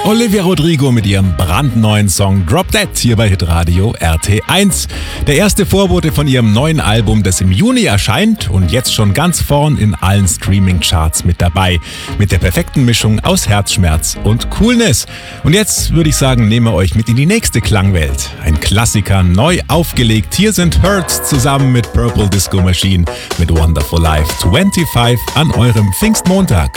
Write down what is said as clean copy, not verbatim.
Olivia Rodrigo mit ihrem brandneuen Song Drop Dead hier bei Hitradio RT1. Der erste Vorbote von ihrem neuen Album, das im Juni erscheint und jetzt schon ganz vorn in allen Streaming-Charts mit dabei. Mit der perfekten Mischung aus Herzschmerz und Coolness. Und jetzt würde ich sagen, nehmen wir euch mit in die nächste Klangwelt. Ein Klassiker, neu aufgelegt. Hier sind Hurt zusammen mit Purple Disco Machine mit Wonderful Life 25 an eurem Pfingstmontag.